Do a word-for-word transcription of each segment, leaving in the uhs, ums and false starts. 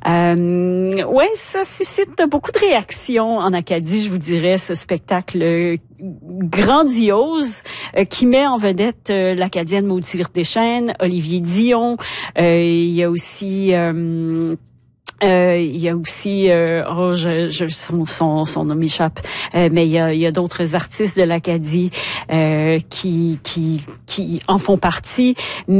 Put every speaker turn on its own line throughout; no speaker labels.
Euh, ouais, ça suscite beaucoup de réactions en Acadie, je vous dirais, ce spectacle grandiose euh, qui met en vedette euh, l'Acadienne Maudit Deschaines, Olivier Dion. Euh, il y a aussi... Euh, Euh, il y a aussi, euh, oh, je, je, son, son, son nom m'échappe, euh, mais il y a, il y a d'autres artistes de l'Acadie euh, qui, qui, qui en font partie.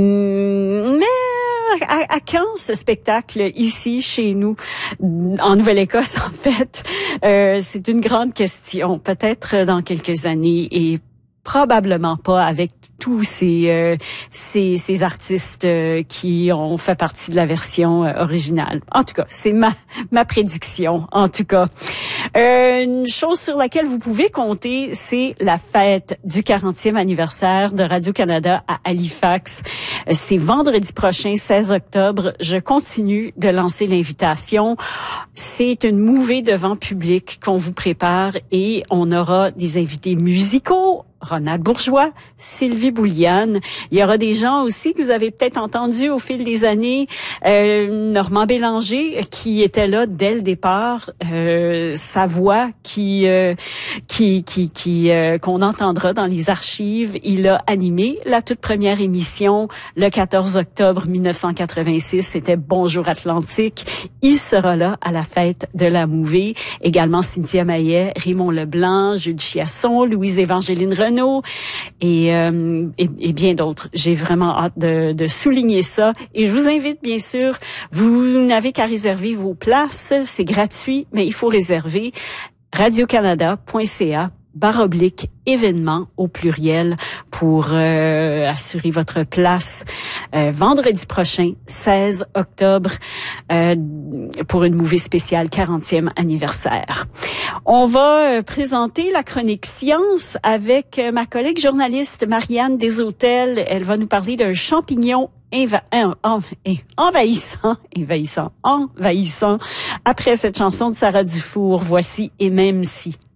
Mais à, à quand ce spectacle ici, chez nous, en Nouvelle-Écosse, en fait? Euh, c'est une grande question. Peut-être dans quelques années et probablement pas avec tous ces euh, ces, ces artistes euh, qui ont fait partie de la version euh, originale. En tout cas, c'est ma ma prédiction. En tout cas, euh, une chose sur laquelle vous pouvez compter, c'est la fête du quarantième anniversaire de Radio-Canada à Halifax. C'est vendredi prochain, seize octobre. Je continue de lancer l'invitation. C'est une mouvée devant public qu'on vous prépare et on aura des invités musicaux. Ronald Bourgeois, Sylvie Bouliane. Il y aura des gens aussi que vous avez peut-être entendus au fil des années. Euh, Normand Bélanger, qui était là dès le départ. Euh, sa voix qui euh, qui qui qui euh, qu'on entendra dans les archives. Il a animé la toute première émission le quatorze octobre mille neuf cent quatre-vingt-six. C'était Bonjour Atlantique. Il sera là à la fête de la mouvée. Également Cynthia Maillet, Raymond Leblanc, Jules Chiasson, Louise-Évangeline Renaud et, euh, et, et bien d'autres. J'ai vraiment hâte de, de souligner ça. Et je vous invite, bien sûr, vous n'avez qu'à réserver vos places. C'est gratuit, mais il faut réserver radio-canada point c a barre oblique événement au pluriel pour euh, assurer votre place euh, vendredi prochain, seize octobre, euh, pour une mouvée spéciale quarantième anniversaire. On va euh, présenter la chronique science avec euh, ma collègue journaliste Marianne Deshôtels. Elle va nous parler d'un champignon Enva- en, en, envahissant, envahissant, envahissant. Après cette chanson de Sarah Dufour, voici Et même si.